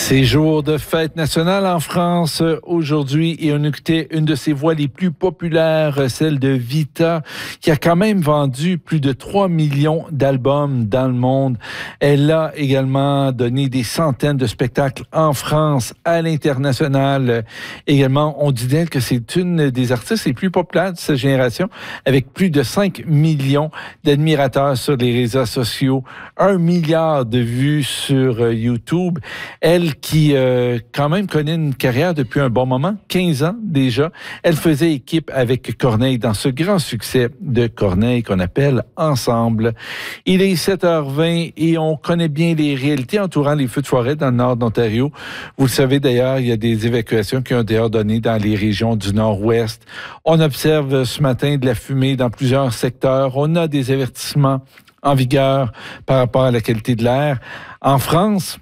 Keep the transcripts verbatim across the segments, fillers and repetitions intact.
C'est jour de fête nationale en France aujourd'hui et on écoutait une de ses voix les plus populaires, celle de Vita, qui a quand même vendu plus de trois millions d'albums dans le monde. Elle a également donné des centaines de spectacles en France, à l'international. Également, on dit d'elle que c'est une des artistes les plus populaires de cette génération, avec plus de cinq millions d'admirateurs sur les réseaux sociaux, un milliard de vues sur YouTube. Elle qui, euh, quand même, connaît une carrière depuis un bon moment, quinze ans déjà. Elle faisait équipe avec Corneille dans ce grand succès de Corneille qu'on appelle Ensemble. Il est sept heures vingt et on connaît bien les réalités entourant les feux de forêt dans le nord d'Ontario. Vous le savez d'ailleurs, il y a des évacuations qui ont été ordonnées dans les régions du nord-ouest. On observe ce matin de la fumée dans plusieurs secteurs. On a des avertissements en vigueur par rapport à la qualité de l'air. En France,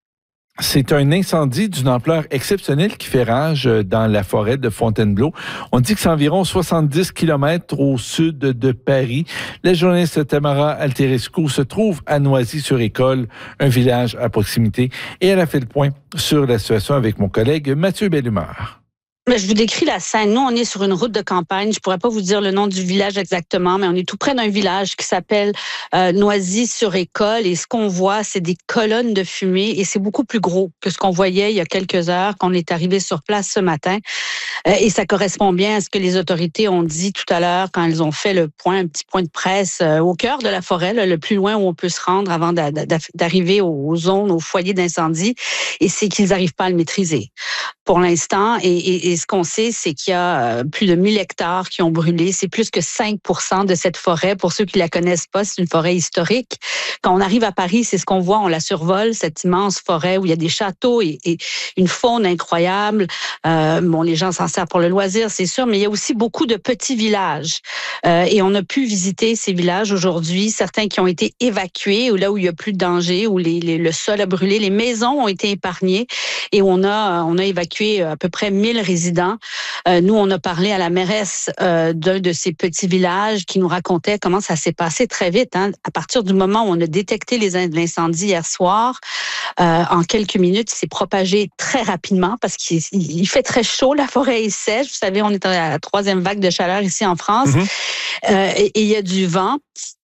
c'est un incendie d'une ampleur exceptionnelle qui fait rage dans la forêt de Fontainebleau. On dit que c'est environ soixante-dix kilomètres au sud de Paris. La journaliste Tamara Alterescu se trouve à Noisy-sur-École, un village à proximité, et elle a fait le point sur la situation avec mon collègue Mathieu Bellumeur. Mais je vous décris la scène. Nous, on est sur une route de campagne. Je pourrais pas vous dire le nom du village exactement, mais on est tout près d'un village qui s'appelle euh, Noisy-sur-École. Et ce qu'on voit, c'est des colonnes de fumée et c'est beaucoup plus gros que ce qu'on voyait il y a quelques heures quand on est arrivé sur place ce matin. Euh, et ça correspond bien à ce que les autorités ont dit tout à l'heure quand elles ont fait le point, un petit point de presse euh, au cœur de la forêt, là, le plus loin où on peut se rendre avant d'a, d'a, d'arriver aux zones, aux foyers d'incendie. Et c'est qu'ils n'arrivent pas à le maîtriser pour l'instant. Et, et, et ce qu'on sait, c'est qu'il y a plus de mille hectares qui ont brûlé. C'est plus que cinq pour cent de cette forêt. Pour ceux qui la connaissent pas, c'est une forêt historique. Quand on arrive à Paris, c'est ce qu'on voit. On la survole, cette immense forêt où il y a des châteaux et, et une faune incroyable. Euh, bon, les gens s'en servent pour le loisir, c'est sûr, mais il y a aussi beaucoup de petits villages. Euh, et on a pu visiter ces villages aujourd'hui. Certains qui ont été évacués, ou là où il y a plus de danger, où les, les, le sol a brûlé. Les maisons ont été épargnées et on a, on a évacué à peu près mille résidents. Euh, nous, on a parlé à la mairesse euh, d'un de ces petits villages qui nous racontait comment ça s'est passé très vite. Hein. À partir du moment où on a détecté les, l'incendie hier soir, euh, en quelques minutes, il s'est propagé très rapidement parce qu'il il fait très chaud, la forêt est sèche. Vous savez, on est à la troisième vague de chaleur ici en France. Mm-hmm. Euh, et, et il y a du vent.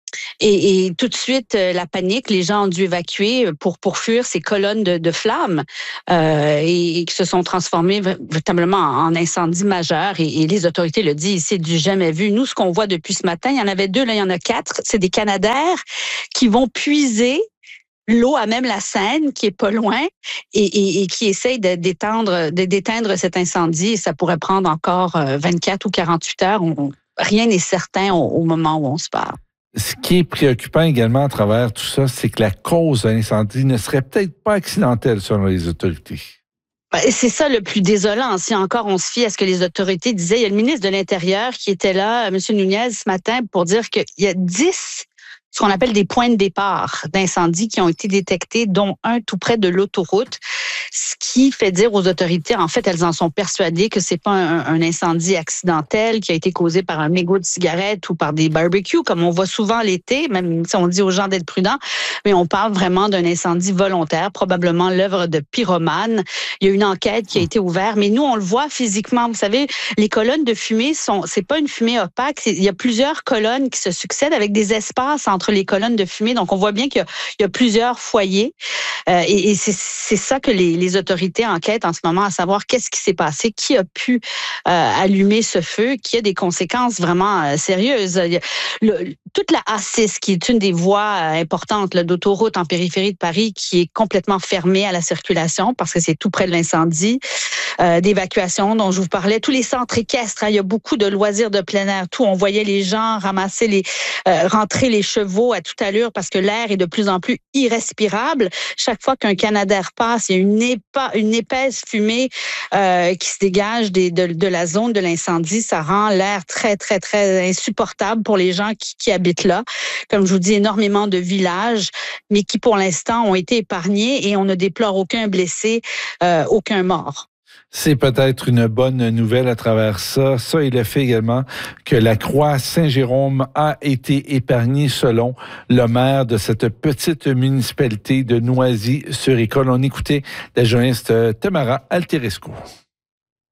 Et, et tout de suite, la panique, les gens ont dû évacuer pour, pour fuir ces colonnes de, de flammes euh, et, et qui se sont transformées véritablement en incendie majeur. Et, et les autorités le disent, c'est du jamais vu. Nous, ce qu'on voit depuis ce matin, il y en avait deux, là, il y en a quatre. C'est des Canadaires qui vont puiser l'eau à même la Seine, qui est pas loin, et, et, et qui essaye de d'éteindre, de d'éteindre cet incendie. Et ça pourrait prendre encore vingt-quatre ou quarante-huit heures. On, rien n'est certain au, au moment où on se parle. Ce qui est préoccupant également à travers tout ça, c'est que la cause de l'incendie ne serait peut-être pas accidentelle selon les autorités. C'est ça le plus désolant. Si encore on se fie à ce que les autorités disaient, il y a le ministre de l'Intérieur qui était là, M. Nunez, ce matin, pour dire qu'il y a dix ce qu'on appelle des points de départ d'incendie qui ont été détectés, dont un tout près de l'autoroute, ce qui fait dire aux autorités, en fait, elles en sont persuadées que c'est pas un, un incendie accidentel qui a été causé par un mégot de cigarette ou par des barbecues, comme on voit souvent l'été, même si on dit aux gens d'être prudents, mais on parle vraiment d'un incendie volontaire, probablement l'œuvre de pyromanes. Il y a une enquête qui a été ouverte, mais nous, on le voit physiquement. Vous savez, les colonnes de fumée sont, c'est pas une fumée opaque, c'est, il y a plusieurs colonnes qui se succèdent avec des espaces entre les colonnes de fumée. Donc, on voit bien qu'il y a, il y a plusieurs foyers. Euh, et et c'est, c'est ça que les, les autorités enquêtent en ce moment, à savoir qu'est-ce qui s'est passé, qui a pu euh, allumer ce feu, qui a des conséquences vraiment euh, sérieuses. Le, toute la A six, qui est une des voies euh, importantes là, d'autoroute en périphérie de Paris, qui est complètement fermée à la circulation parce que c'est tout près de l'incendie, euh, d'évacuation dont je vous parlais, tous les centres équestres, hein, il y a beaucoup de loisirs de plein air, tout. On voyait les gens ramasser les, euh, rentrer les chevaux à toute allure parce que l'air est de plus en plus irrespirable. Chaque fois qu'un Canadair passe, il y a une, épa, une épaisse fumée euh, qui se dégage des, de, de la zone de l'incendie. Ça rend l'air très, très, très insupportable pour les gens qui, qui habitent là. Comme je vous dis, énormément de villages, mais qui pour l'instant ont été épargnés et on ne déplore aucun blessé, euh, aucun mort. C'est peut-être une bonne nouvelle à travers ça. Ça et le fait également que la croix Saint-Jérôme a été épargnée selon le maire de cette petite municipalité de Noisy-sur-École. On écoutait la journaliste Tamara Alterescu.